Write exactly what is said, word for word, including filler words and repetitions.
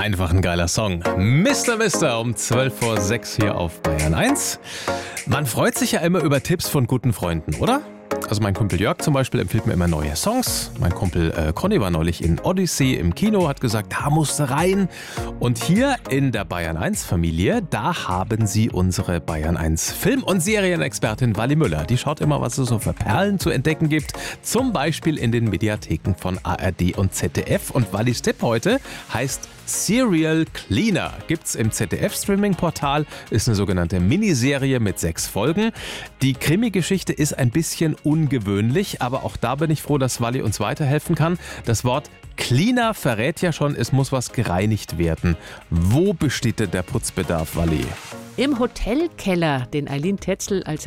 Einfach ein geiler Song. Mister Mister um zwölf vor sechs hier auf Bayern eins. Man freut sich ja immer über Tipps von guten Freunden, oder? Also mein Kumpel Jörg zum Beispiel empfiehlt mir immer neue Songs. Mein Kumpel äh, Conny war neulich in Odyssey im Kino, hat gesagt, da musst du rein. Und hier in der Bayern eins Familie, da haben sie unsere Bayern eins Film- und Serienexpertin Wally Müller. Die schaut immer, was es so für Perlen zu entdecken gibt. Zum Beispiel in den Mediatheken von A R D und Z D F. Und Wallys Tipp heute heißt Serial Cleaner. Gibt's im Z D F-Streaming-Portal, ist eine sogenannte Miniserie mit sechs Folgen. Die Krimi-Geschichte ist ein bisschen ungewöhnlich, aber auch da bin ich froh, dass Wally uns weiterhelfen kann. Das Wort Cleaner verrät ja schon, es muss was gereinigt werden. Wo besteht denn der Putzbedarf, Wally? Im Hotelkeller, den Eileen Tetzel als